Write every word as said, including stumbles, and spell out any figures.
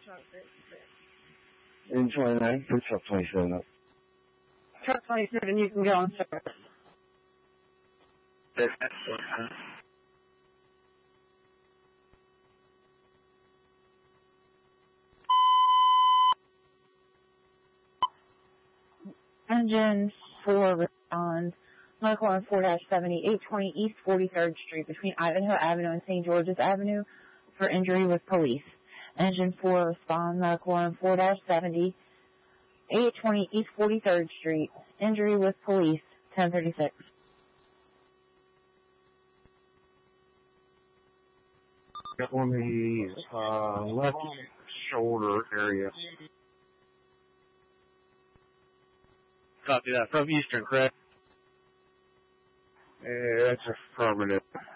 In twenty-nine, put truck twenty-seven up. Truck twenty-seven, you can go on service. That's that's Engine four responds. Medical on four seventy, eight twenty East forty-third Street between Ivanhoe Avenue and Saint George's Avenue for injury with police. Engine four responds. Medical on four seventy, eight twenty East forty-third Street. Injury with police, ten thirty-six. on the uh, left shoulder area. Copy that. From Eastern, correct? Yeah, that's affirmative.